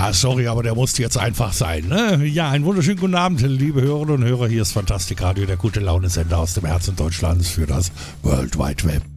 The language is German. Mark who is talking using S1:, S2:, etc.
S1: Ja, sorry, aber der musste jetzt einfach sein. Ne? Ja, einen wunderschönen guten Abend, liebe Hörerinnen und Hörer. Hier ist Fantastik Radio, der gute Laune-Sender aus dem Herzen Deutschlands für das World Wide Web.